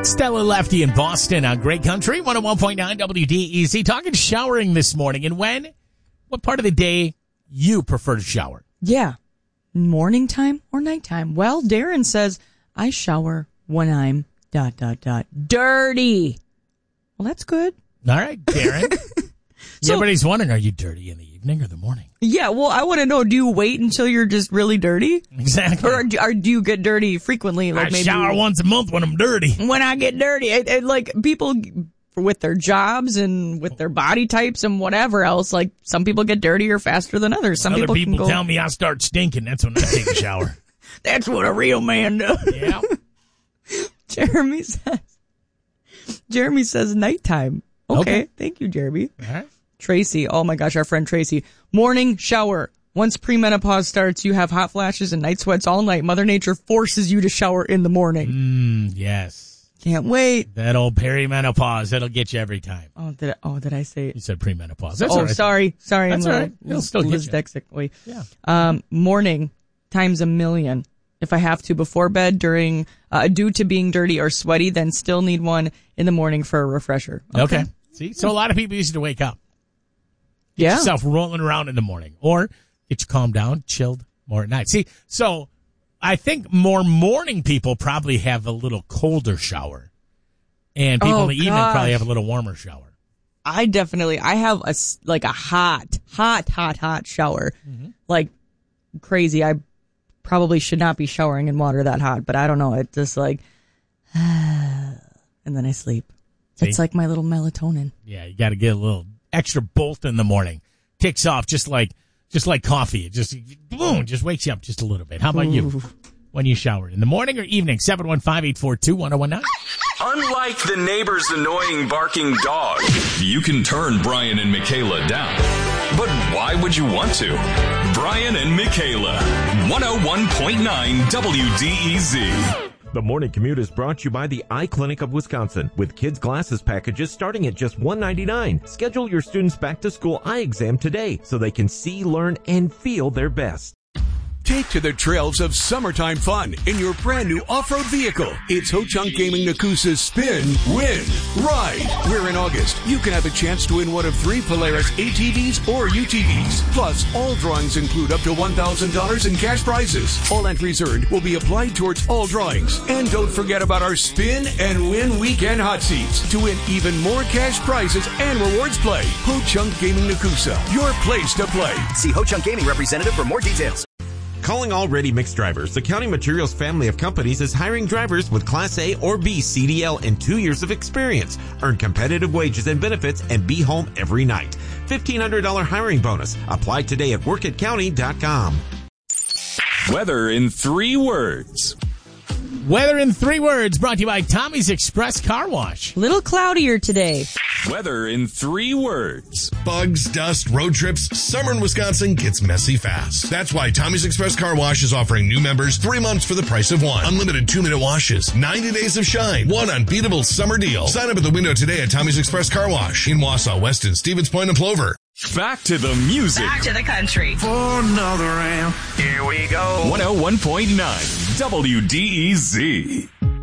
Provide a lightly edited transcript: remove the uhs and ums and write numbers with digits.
Stella Lefty in Boston on Great Country, 101.9 WDEZ. Talking showering this morning. And what part of the day you prefer to shower? Yeah. Morning time or nighttime? Well, Darren says, I shower when I'm ... dirty. Well, that's good. All right, Darren. So, everybody's wondering, are you dirty in the evening or the morning? Yeah, well, I want to know, do you wait until you're just really dirty? Exactly. Or do you get dirty frequently? Like I shower once a month when I'm dirty. When I get dirty. Like people with their jobs and with their body types and whatever else, like some people get dirtier faster than others. Some Other people tell me I start stinking. That's when I take a shower. That's what a real man does. Yeah. Jeremy says nighttime. Okay. Thank you, Jeremy. All right. Tracy, oh my gosh, our friend Tracy. Morning shower. Once premenopause starts, you have hot flashes and night sweats all night. Mother Nature forces you to shower in the morning. Yes. Can't wait. That old perimenopause, that'll get you every time. Did I say it? You said premenopause. That's all right. Sorry. That's all right. It'll still get you. Dexically. Yeah. Morning times a million. If I have to before bed due to being dirty or sweaty, then still need one in the morning for a refresher. Okay. See? So a lot of people used to wake up. Get yourself rolling around in the morning. Or get you calmed down, chilled more at night. See, so I think more morning people probably have a little colder shower. And people in the evening probably have a little warmer shower. I have a hot shower. Mm-hmm. Like crazy. I probably should not be showering in water that hot, but I don't know. It's just like, and then I sleep. See? It's like my little melatonin. Yeah, you got to get a little extra bolt in the morning. Kicks off just like coffee. It just wakes you up just a little bit. How about you? When you shower, in the morning or evening? 715-842-1019. Unlike the neighbor's annoying barking dog, you can turn Brian and Michaela down. But why would you want to? Brian and Michaela, 101.9 WDEZ. The Morning Commute is brought to you by the Eye Clinic of Wisconsin, with kids' glasses packages starting at just $1.99. Schedule your students' back-to-school eye exam today so they can see, learn, and feel their best. Take to the trails of summertime fun in your brand new off-road vehicle. It's Ho-Chunk Gaming Nakusa's Spin, Win, Ride. Where in August, you can have a chance to win one of 3 Polaris ATVs or UTVs. Plus, all drawings include up to $1,000 in cash prizes. All entries earned will be applied towards all drawings. And don't forget about our Spin and Win Weekend Hot Seats to win even more cash prizes and rewards play. Ho-Chunk Gaming Nakusa, your place to play. See Ho-Chunk Gaming representative for more details. Calling all ready mix drivers. The County Materials family of companies is hiring drivers with Class A or B CDL and 2 years of experience. Earn competitive wages and benefits and be home every night. $1,500 hiring bonus. Apply today at workatcounty.com. Weather in 3 words. Weather in 3 words, brought to you by Tommy's Express Car Wash. Little cloudier today. Weather in 3 words. Bugs, dust, road trips. Summer in Wisconsin gets messy fast. That's why Tommy's Express Car Wash is offering new members 3 months for the price of 1. Unlimited 2-minute washes, 90 days of shine, one unbeatable summer deal. Sign up at the window today at Tommy's Express Car Wash in Wausau, Weston, Stevens Point, and Plover. Back to the music. Back to the country. For another round, here we go. 101.9 WDEZ.